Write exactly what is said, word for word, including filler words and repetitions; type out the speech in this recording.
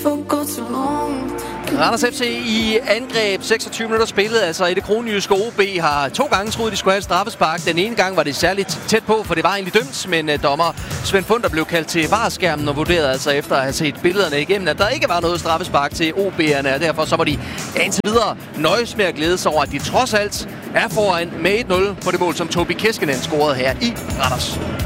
Randers F C i angreb, seksogtyve minutter spillet, altså i det kronjyske O B har to gange troet, de skulle have et straffespark. Den ene gang var det særligt tæt på, for det var egentlig dømt, men uh, dommer Svend Funder blev kaldt til vareskærmen og vurderede altså efter at have set billederne igennem, at der ikke var noget straffespark til O B'erne, og derfor så må de indtil videre nøjes med at glæde sig over, at de trods alt er foran med et nul på det mål, som Tobi Keskinen scorede her i Randers.